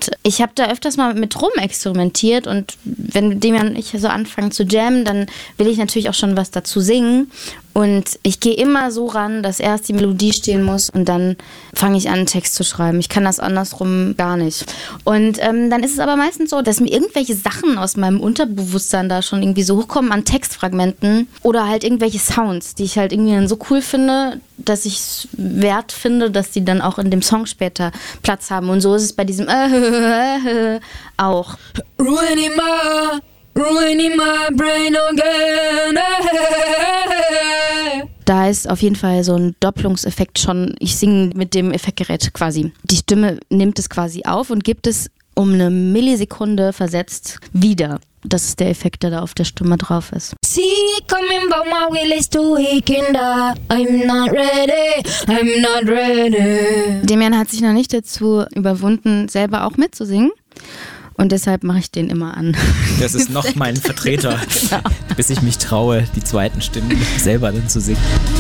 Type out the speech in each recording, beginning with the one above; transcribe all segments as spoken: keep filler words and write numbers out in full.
Und ich habe da öfters mal mit rum experimentiert und wenn Demian und ich so anfangen zu jammen, dann will ich natürlich auch schon was dazu singen. Und ich gehe immer so ran, dass erst die Melodie stehen muss und dann fange ich an, einen Text zu schreiben. Ich kann das andersrum gar nicht. Und ähm, dann ist es aber meistens so, dass mir irgendwelche Sachen aus meinem Unterbewusstsein da schon irgendwie so hochkommen an Textfragmenten oder halt irgendwelche Sounds, die ich halt irgendwie dann so cool finde, dass ich es wert finde, dass die dann auch in dem Song später Platz haben. Und so ist es bei diesem äh, äh, auch. Ruining my, ruining my brain again. Da ist auf jeden Fall so ein Doppelungseffekt schon. Ich singe mit dem Effektgerät quasi. Die Stimme nimmt es quasi auf und gibt es um eine Millisekunde versetzt wieder. Das ist der Effekt, der da auf der Stimme drauf ist. See coming, but my will is too weak and I'm not ready, I'm not ready. Demian hat sich noch nicht dazu überwunden, selber auch mitzusingen. Und deshalb mache ich den immer an. Das ist noch mein Vertreter, ja. Bis ich mich traue, die zweiten Stimmen selber dann zu singen.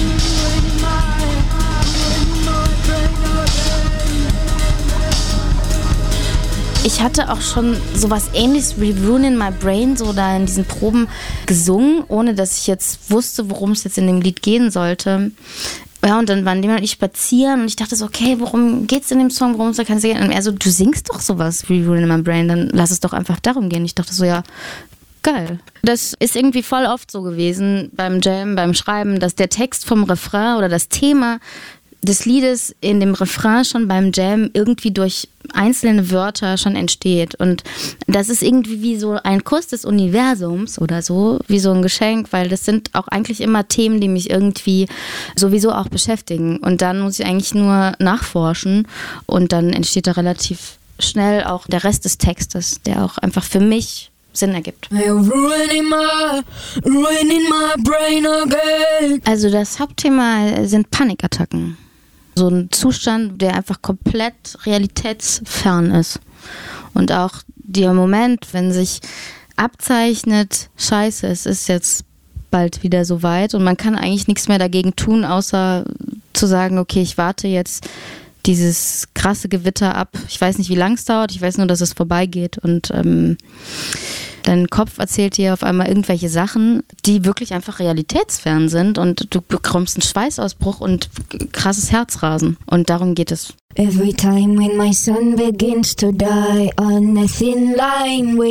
Ich hatte auch schon sowas Ähnliches wie Ruining My Brain so da in diesen Proben gesungen, ohne dass ich jetzt wusste, worum es jetzt in dem Lied gehen sollte. Ja, und dann waren die und ich spazieren und ich dachte so, okay, worum geht's in dem Song, worum es da kann es gehen? Und er so, du singst doch sowas wie Ruining My Brain, dann lass es doch einfach darum gehen. Ich dachte so, ja, geil. Das ist irgendwie voll oft so gewesen beim Jam, beim Schreiben, dass der Text vom Refrain oder das Thema des Liedes in dem Refrain schon beim Jam irgendwie durch einzelne Wörter schon entsteht. Und das ist irgendwie wie so ein Kuss des Universums oder so, wie so ein Geschenk, weil das sind auch eigentlich immer Themen, die mich irgendwie sowieso auch beschäftigen. Und dann muss ich eigentlich nur nachforschen und dann entsteht da relativ schnell auch der Rest des Textes, der auch einfach für mich Sinn ergibt. Also das Hauptthema sind Panikattacken. So ein Zustand, der einfach komplett realitätsfern ist. Und auch der Moment, wenn sich abzeichnet, scheiße, es ist jetzt bald wieder soweit und man kann eigentlich nichts mehr dagegen tun, außer zu sagen, okay, ich warte jetzt dieses krasse Gewitter ab. Ich weiß nicht, wie lang es dauert, ich weiß nur, dass es vorbeigeht und ähm, dein Kopf erzählt dir auf einmal irgendwelche Sachen, die wirklich einfach realitätsfern sind und du bekommst einen Schweißausbruch und krasses Herzrasen. Und darum geht es. Every time when my son begins to die on a thin line